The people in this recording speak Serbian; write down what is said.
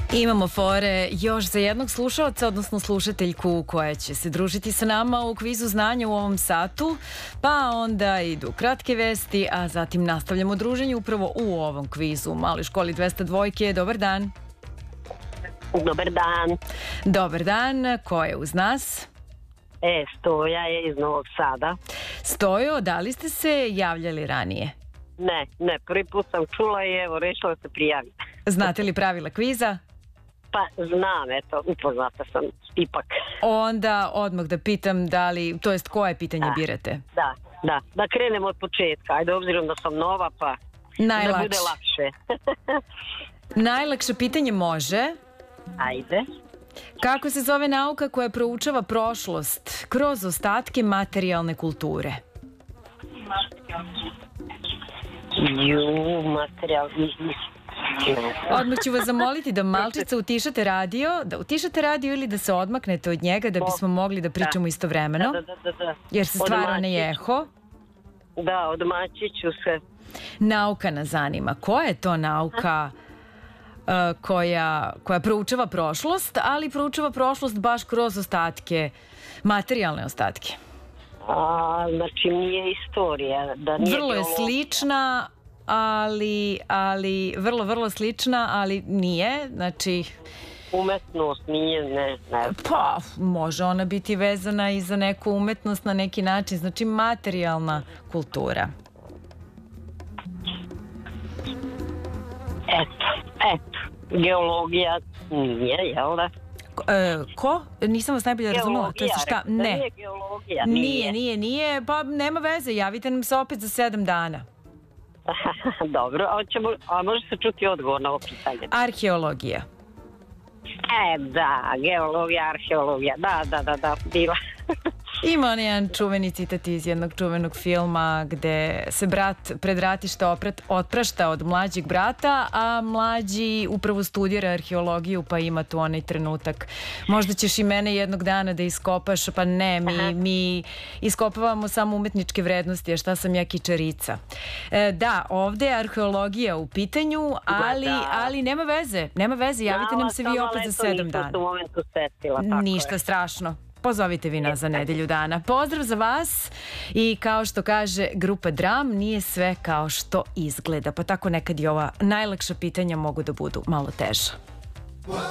Imamo fore još za jednog slušaoca, odnosno slušateljku koja će se družiti sa nama u kvizu znanja u ovom satu, pa onda idu kratke vesti, a zatim nastavljamo druženje upravo u ovom kvizu. Maloj školi 202. Dobar dan. Dobar dan. Dobar dan, ko je uz nas? Stoja je iz Novog Sada. Stojo, da li ste se javljali ranije? Ne, prvi put sam čula i evo, rešila se prijaviti. Znate li pravila kviza? Pa znam, eto, upoznata sam ipak. Onda odmah da pitam koje pitanje birate? Da krenemo od početka. Ajde, obzirom da sam nova, pa da bude lakše. Najlakše pitanje može. Ajde. Kako se zove nauka koja proučava prošlost kroz ostatke materijalne kulture? Odmah ću vas zamoliti da malčice utišate radio ili da se odmaknete od njega da bismo mogli da pričamo istovremeno. Da. Jer se stvara onaj eho. Da, odmaćit ću se. Nauka nas zanima. Koja je to nauka koja proučava prošlost, ali proučava prošlost baš kroz ostatke, materijalne ostatke? Znači nije istorija. Vrlo je slična, ali vrlo slična, ali nije, znači... Umetnost nije, ne. Pa, može ona biti vezana i za neku umetnost na neki način, znači materijalna kultura. Eto, geologija nije, jel da? Ko? Nisam vas najbolje razumela. Geologija, nije geologija. Nije, pa nema veze, javite nam se opet za 7 dana. Dobro, a može se čuti odgovor na ovo pitanje? Arheologija. Da, geologija, arheologija, da, bila. Ima on jedan čuveni citat iz jednog čuvenog filma gde se brat pred ratište otprašta od mlađeg brata, a mlađi upravo studira arheologiju, pa ima tu onaj trenutak. Možda ćeš i mene jednog dana da iskopaš, pa ne, mi iskopavamo samo umetničke vrednosti, a šta sam ja kičarica. Da, ovde je arheologija u pitanju, ali nema veze, javite nam se vi opet za 7 dana. Ništa strašno. Pozovite vi nas za nedelju dana. Pozdrav za vas i kao što kaže grupa Dram, nije sve kao što izgleda, pa tako nekad i ova najlakša pitanja mogu da budu malo teža.